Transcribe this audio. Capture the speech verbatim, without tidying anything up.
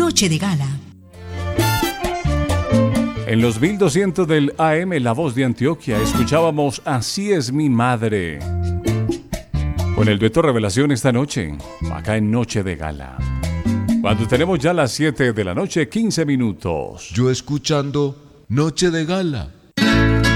Noche de Gala. En los mil doscientos del A M La Voz de Antioquia escuchábamos Así es mi madre. Con el dueto Revelación esta noche, acá en Noche de Gala. Cuando tenemos ya las siete de la noche, quince minutos. Yo escuchando Noche de Gala.